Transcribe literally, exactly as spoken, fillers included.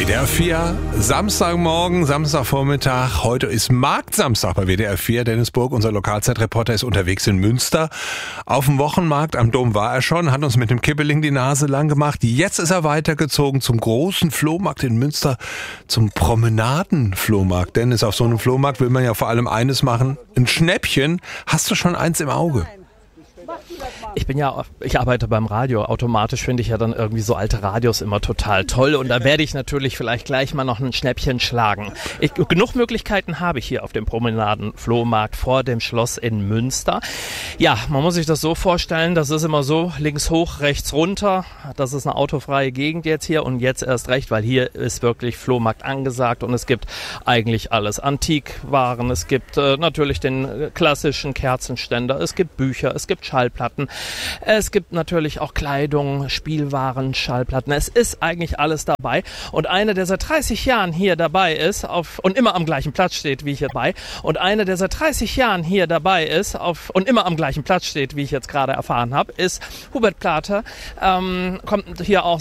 W D R vier, Samstagmorgen, Samstagvormittag. Heute ist Marktsamstag bei W D R vier. Dennis Burg, unser Lokalzeitreporter, ist unterwegs in Münster. Auf dem Wochenmarkt am Dom war er schon, hat uns mit dem Kibbeling die Nase lang gemacht. Jetzt ist er weitergezogen zum großen Flohmarkt in Münster, zum Promenadenflohmarkt. Dennis, auf so einem Flohmarkt will man ja vor allem eines machen, ein Schnäppchen. Hast du schon eins im Auge? Ich bin ja, ich arbeite beim Radio. Automatisch finde ich ja dann irgendwie so alte Radios immer total toll. Und da werde ich natürlich vielleicht gleich mal noch ein Schnäppchen schlagen. Ich, genug Möglichkeiten habe ich hier auf dem Promenaden-Flohmarkt vor dem Schloss in Münster. Ja, man muss sich das so vorstellen, das ist immer so, links hoch, rechts runter. Das ist eine autofreie Gegend jetzt hier und jetzt erst recht, weil hier ist wirklich Flohmarkt angesagt und es gibt eigentlich alles. Antikwaren, es gibt äh, natürlich den klassischen Kerzenständer, es gibt Bücher, es gibt Schallplatten. Es gibt natürlich auch Kleidung, Spielwaren, Schallplatten. Es ist eigentlich alles dabei. Und eine, der seit dreißig Jahren hier dabei ist auf, und immer am gleichen Platz steht, wie ich hier dabei. Und eine, der seit dreißig Jahren hier dabei ist auf, und immer am gleichen Platz steht, wie ich jetzt gerade erfahren habe, ist Hubert Plater. Ähm, kommt hier auch